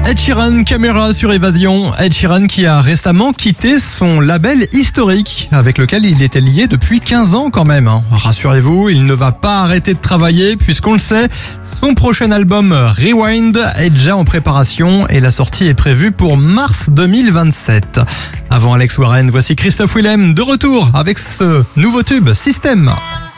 Ed Sheeran, Caméra sur Évasion. Ed Sheeran qui a récemment quitté son label historique avec lequel il était lié depuis 15 ans quand même. Rassurez-vous, il ne va pas arrêter de travailler puisqu'on le sait, son prochain album Rewind est déjà en préparation et la sortie est prévue pour mars 2027. Avant Alex Warren, voici Christophe Willem de retour avec ce nouveau tube System.